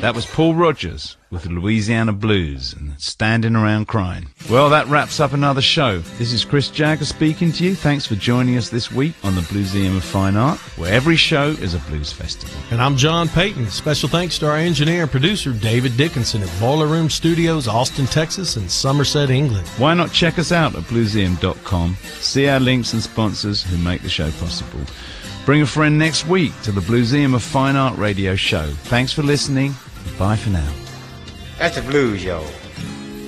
That was Paul Rogers with the Louisiana Blues and Standing Around Crying. Well, that wraps up another show. This is Chris Jagger speaking to you. Thanks for joining us this week on the Blueseum of Fine Art, where every show is a blues festival. And I'm John Payton. Special thanks to our engineer and producer, David Dickinson at Boiler Room Studios, Austin, Texas, and Somerset, England. Why not check us out at blueseum.com, see our links and sponsors who make the show possible. Bring a friend next week to the Blueseum of Fine Art radio show. Thanks for listening. Bye for now. That's the blues, y'all.